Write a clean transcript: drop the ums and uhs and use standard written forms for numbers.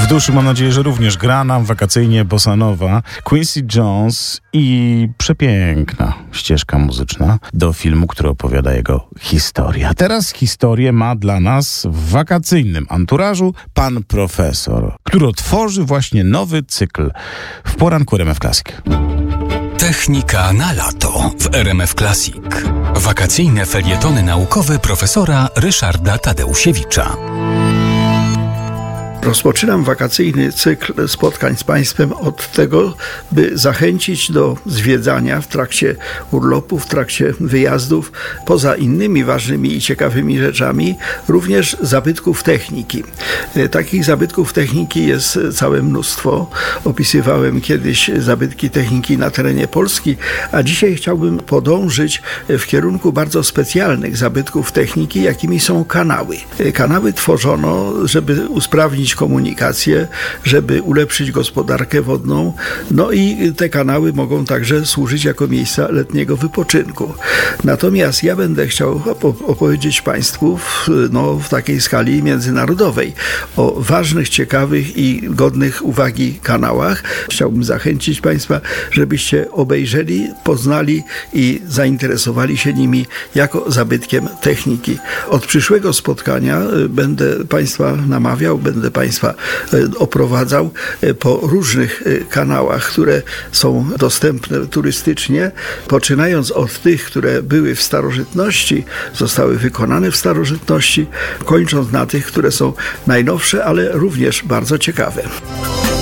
W duszy mam nadzieję, że również gra nam wakacyjnie bossa nova Quincy Jones i przepiękna ścieżka muzyczna do filmu, który opowiada jego historię. A teraz historię ma dla nas w wakacyjnym anturażu pan profesor, który otworzy właśnie nowy cykl w poranku RMF Classic. Technika na lato w RMF Classic. Wakacyjne felietony naukowe profesora Ryszarda Tadeusiewicza. Rozpoczynam wakacyjny cykl spotkań z Państwem od tego, by zachęcić do zwiedzania w trakcie urlopu, w trakcie wyjazdów, poza innymi ważnymi i ciekawymi rzeczami, również zabytków techniki. Takich zabytków techniki jest całe mnóstwo. Opisywałem kiedyś zabytki techniki na terenie Polski, a dzisiaj chciałbym podążyć w kierunku bardzo specjalnych zabytków techniki, jakimi są kanały. Kanały tworzono, żeby usprawnić komunikację, żeby ulepszyć gospodarkę wodną. No i te kanały mogą także służyć jako miejsca letniego wypoczynku. Natomiast ja będę chciał opowiedzieć Państwu w takiej skali międzynarodowej o ważnych, ciekawych i godnych uwagi kanałach. Chciałbym zachęcić Państwa, żebyście obejrzeli, poznali i zainteresowali się nimi jako zabytkiem techniki. Od przyszłego spotkania będę Państwa namawiał, będę Państwa oprowadzał po różnych kanałach, które są dostępne turystycznie, poczynając od tych, które były w starożytności, zostały wykonane w starożytności, kończąc na tych, które są najnowsze, ale również bardzo ciekawe.